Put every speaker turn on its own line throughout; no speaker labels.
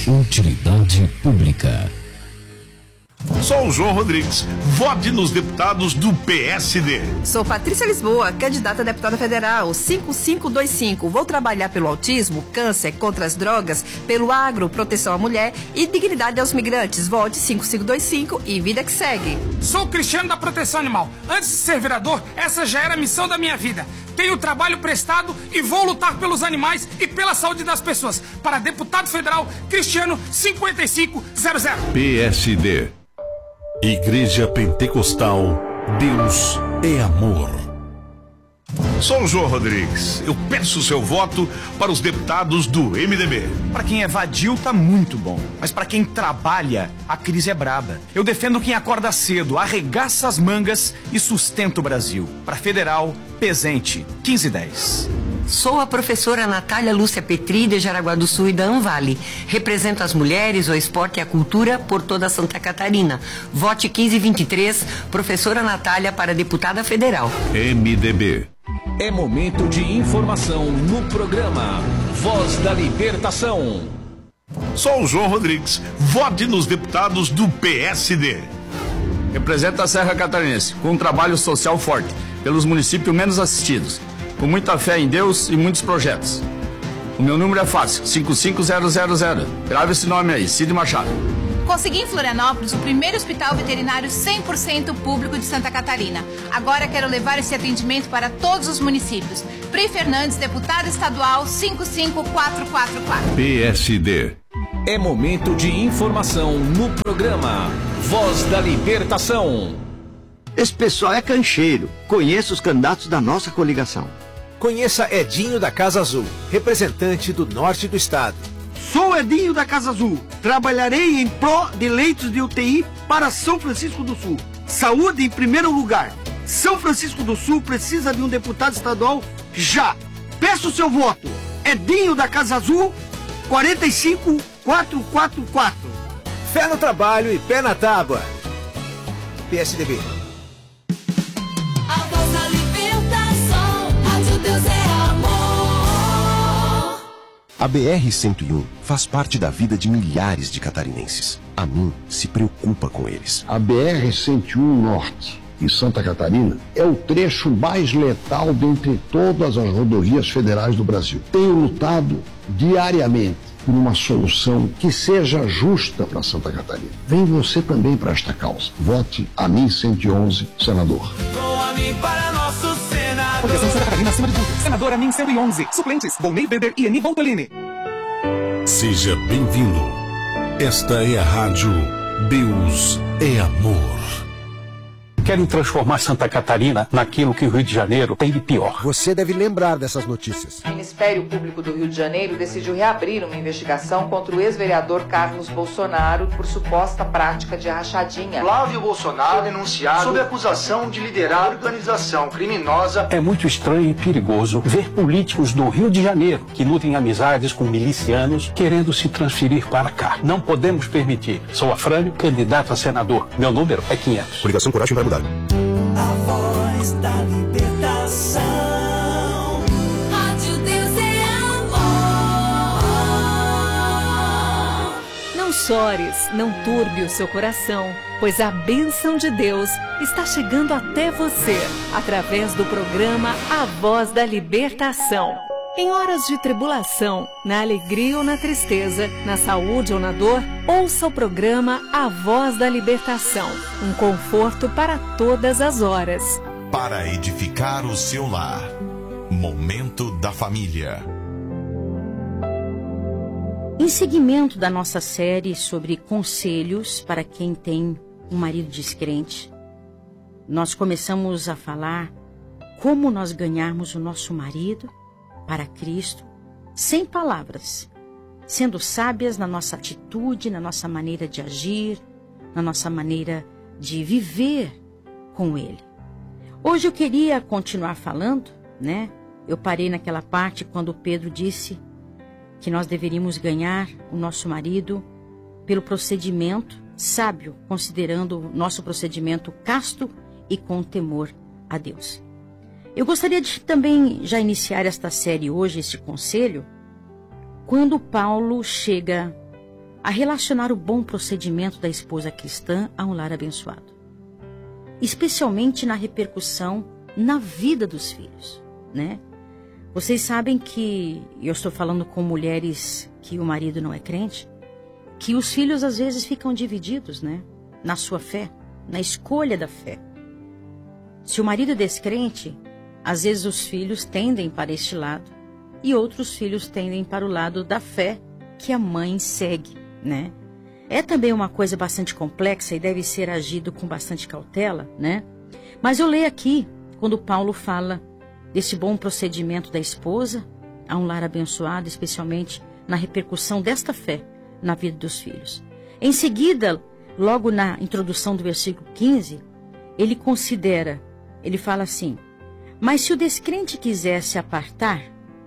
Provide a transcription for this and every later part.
Utilidade pública.
Sou o João Rodrigues. Vote nos deputados do PSD.
Sou Patrícia Lisboa, candidata a deputada federal, 5525. Vou trabalhar pelo autismo, câncer, contra as drogas, pelo agro, proteção à mulher e dignidade aos migrantes. Vote 5525 e vida que segue.
Sou Cristiano da Proteção Animal. Antes de ser vereador, essa já era a missão da minha vida. Tenho trabalho prestado e vou lutar pelos animais e pela saúde das pessoas. Para deputado federal, Cristiano 5500.
PSD. Igreja Pentecostal, Deus é amor.
Sou o João Rodrigues. Eu peço o seu voto para os deputados do MDB.
Para quem é vadio, tá muito bom. Mas para quem trabalha, a crise é braba. Eu defendo quem acorda cedo, arregaça as mangas e sustenta o Brasil. Para federal, Pesente, 1510.
Sou a professora Natália Lúcia Petri, de Jaraguá do Sul e da Anvale. Represento as mulheres, o esporte e a cultura por toda Santa Catarina. Vote 1523, professora Natália para deputada federal.
MDB.
É momento de informação no programa Voz da Libertação.
Sou o João Rodrigues. Vote nos deputados do PSD.
Representa a Serra Catarinense, com um trabalho social forte, pelos municípios menos assistidos, com muita fé em Deus e muitos projetos. O meu número é fácil, 55000. Grave esse nome aí, Cid Machado.
Consegui em Florianópolis o primeiro hospital veterinário 100% público de Santa Catarina. Agora quero levar esse atendimento para todos os municípios. Pri Fernandes, deputada estadual 55444.
PSD.
É momento de informação no programa Voz da Libertação.
Esse pessoal é cancheiro. Conheço os candidatos da nossa coligação.
Conheça Edinho da Casa Azul, representante do norte do estado.
Sou Edinho da Casa Azul. Trabalharei em pró de leitos de UTI para São Francisco do Sul. Saúde em primeiro lugar. São Francisco do Sul precisa de um deputado estadual já. Peço o seu voto. Edinho da Casa Azul, 45444.
Fé no trabalho e pé na tábua. PSDB.
A BR-101 faz parte da vida de milhares de catarinenses. A mim se preocupa com eles.
A BR-101 Norte, em Santa Catarina, é o trecho mais letal dentre todas as rodovias federais do Brasil. Tenho lutado diariamente por uma solução que seja justa para Santa Catarina. Vem você também para esta causa. Vote a mim 111, senador.
Com a mim para nosso senador. Proteção Santa Catarina acima de tudo. Senador a mim 111. Suplentes, Volney Weber e Eni Voltolini.
Seja bem-vindo. Esta é a rádio Deus é amor.
Querem transformar Santa Catarina naquilo que o Rio de Janeiro tem de pior.
Você deve lembrar dessas notícias.
O Ministério Público do Rio de Janeiro decidiu reabrir uma investigação contra o ex-vereador Carlos Bolsonaro por suposta prática de rachadinha.
Flávio Bolsonaro denunciado sob acusação de liderar organização criminosa.
É muito estranho e perigoso ver políticos do Rio de Janeiro que nutrem amizades com milicianos querendo se transferir para cá. Não podemos permitir. Sou Afrânio, candidato a senador. Meu número é 500.
Coligação Coragem vai mudar.
A voz da libertação. Rádio Deus é amor.
Não chores, não turbe o seu coração, pois a bênção de Deus está chegando até você, através do programa A Voz da Libertação. Em horas de tribulação, na alegria ou na tristeza, na saúde ou na dor, ouça o programa A Voz da Libertação. Um conforto para todas as horas.
Para edificar o seu lar. Momento da família.
Em seguimento da nossa série sobre conselhos para quem tem um marido descrente, nós começamos a falar como nós ganharmos o nosso marido para Cristo, sem palavras, sendo sábias na nossa atitude, na nossa maneira de agir, na nossa maneira de viver com Ele. Hoje eu queria continuar falando, né? Eu parei naquela parte quando Pedro disse que nós deveríamos ganhar o nosso marido pelo procedimento sábio, considerando o nosso procedimento casto e com temor a Deus. Eu gostaria de também já iniciar esta série hoje, este conselho, quando Paulo chega a relacionar o bom procedimento da esposa cristã a um lar abençoado, especialmente na repercussão na vida dos filhos, né? Vocês sabem que, eu estou falando com mulheres que o marido não é crente, que os filhos às vezes ficam divididos, né? Na sua fé, na escolha da fé. Se o marido é descrente, às vezes os filhos tendem para este lado e outros filhos tendem para o lado da fé que a mãe segue, né? É também uma coisa bastante complexa e deve ser agido com bastante cautela, né? Mas eu leio aqui, quando Paulo fala desse bom procedimento da esposa a um lar abençoado, especialmente na repercussão desta fé na vida dos filhos. Em seguida, logo na introdução do versículo 15, ele considera, ele fala assim: mas se o descrente quiser se apartar,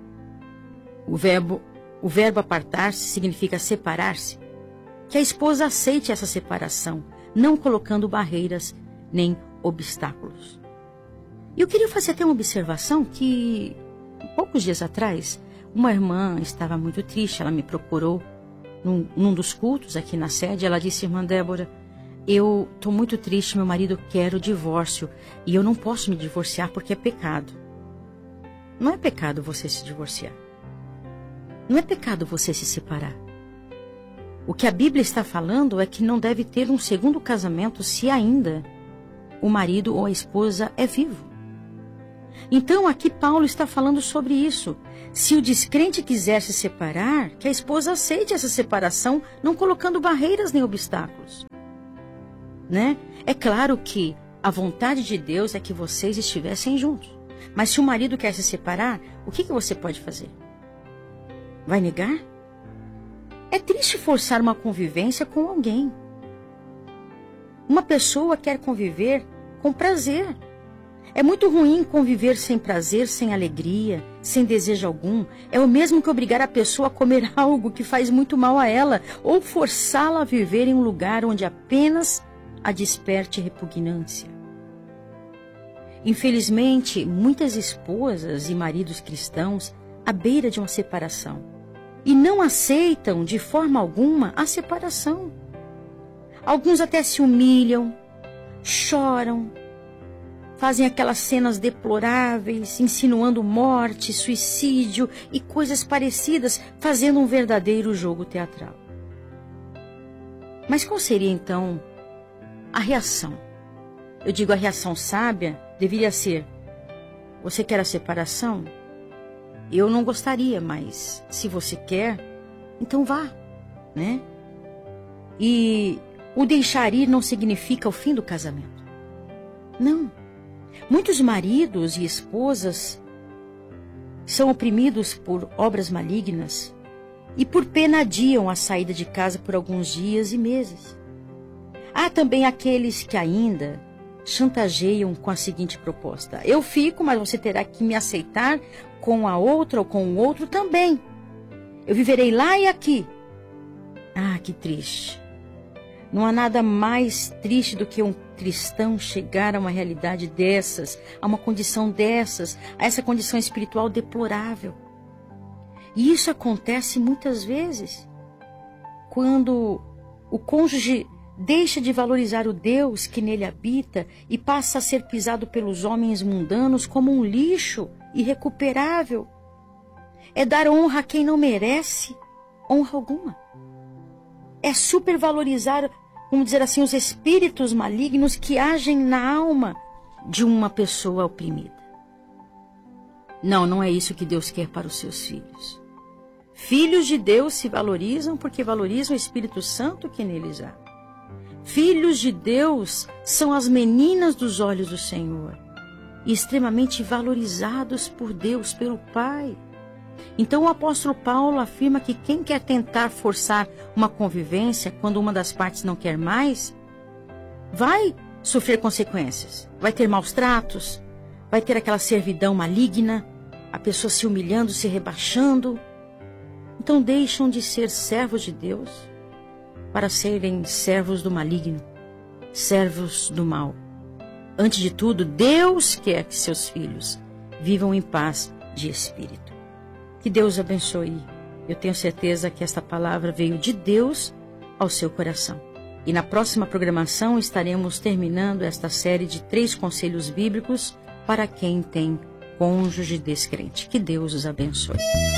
o verbo apartar-se significa separar-se, que a esposa aceite essa separação, não colocando barreiras nem obstáculos. E eu queria fazer até uma observação que, poucos dias atrás, uma irmã estava muito triste, ela me procurou num dos cultos aqui na sede, ela disse: irmã Débora, eu estou muito triste, meu marido quer o divórcio e eu não posso me divorciar porque é pecado. Não é pecado você se divorciar. Não é pecado você se separar. O que a Bíblia está falando é que não deve ter um segundo casamento se ainda o marido ou a esposa é vivo. Então aqui Paulo está falando sobre isso. Se o descrente quiser se separar, que a esposa aceite essa separação, não colocando barreiras nem obstáculos, né? É claro que a vontade de Deus é que vocês estivessem juntos. Mas se o marido quer se separar, o que você pode fazer? Vai negar? É triste forçar uma convivência com alguém. Uma pessoa quer conviver com prazer. É muito ruim conviver sem prazer, sem alegria, sem desejo algum. É o mesmo que obrigar a pessoa a comer algo que faz muito mal a ela, ou forçá-la a viver em um lugar onde apenas a desperte repugnância. Infelizmente, muitas esposas e maridos cristãos à beira de uma separação e não aceitam de forma alguma a separação. Alguns até se humilham, choram, fazem aquelas cenas deploráveis, insinuando morte, suicídio e coisas parecidas, fazendo um verdadeiro jogo teatral. Mas qual seria então a reação? Eu digo, a reação sábia deveria ser: você quer a separação? Eu não gostaria, mas se você quer, então vá, né? E o deixar ir não significa o fim do casamento. Não. Muitos maridos e esposas são oprimidos por obras malignas e por pena adiam a saída de casa por alguns dias e meses. Há também aqueles que ainda chantageiam com a seguinte proposta: eu fico, mas você terá que me aceitar com a outra ou com o outro também. Eu viverei lá e aqui. Ah, que triste. Não há nada mais triste do que um cristão chegar a uma realidade dessas, a uma condição dessas, a essa condição espiritual deplorável. E isso acontece muitas vezes quando o cônjuge deixa de valorizar o Deus que nele habita e passa a ser pisado pelos homens mundanos como um lixo irrecuperável. É dar honra a quem não merece honra alguma. É supervalorizar, vamos dizer assim, os espíritos malignos que agem na alma de uma pessoa oprimida. Não, não é isso que Deus quer para os seus filhos. Filhos de Deus se valorizam porque valorizam o Espírito Santo que neles há. Filhos de Deus são as meninas dos olhos do Senhor e extremamente valorizados por Deus, pelo Pai. Então o apóstolo Paulo afirma que quem quer tentar forçar uma convivência quando uma das partes não quer mais, vai sofrer consequências, vai ter maus tratos, vai ter aquela servidão maligna, a pessoa se humilhando, se rebaixando. Então deixam de ser servos de Deus para serem servos do maligno, servos do mal. Antes de tudo, Deus quer que seus filhos vivam em paz de espírito. Que Deus abençoe. Eu tenho certeza que esta palavra veio de Deus ao seu coração. E na próxima programação estaremos terminando esta série de 3 conselhos bíblicos para quem tem cônjuge descrente. Que Deus os abençoe.